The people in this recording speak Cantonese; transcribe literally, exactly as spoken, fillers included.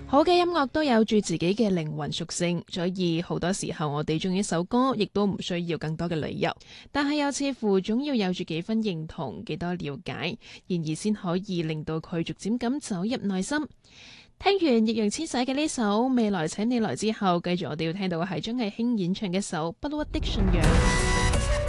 好嘅音樂都有住自己嘅靈魂屬性，所以好多時候我哋中意一首歌，亦都唔需要更多嘅理由，但係又似乎總要有住幾分認同、幾多了解，然而先可以令到佢逐漸咁走入內心。聽完易烊千璽嘅呢首《未來請你來》之後，繼續我哋要聽到嘅係張藝興演唱嘅首《不屈的信仰》。